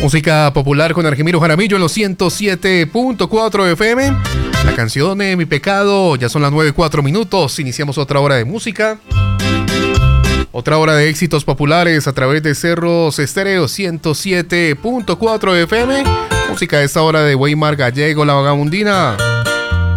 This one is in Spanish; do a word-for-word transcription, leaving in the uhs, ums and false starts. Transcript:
Música popular con Argemiro Jaramillo en los ciento siete punto cuatro F M. La canción de Mi Pecado, ya son las nueve y cuatro minutos. Iniciamos otra hora de música. Otra hora de éxitos populares a través de Cerros Estéreo ciento siete punto cuatro F M. Música a esta hora de Weimar Gallego, La Vagabundina.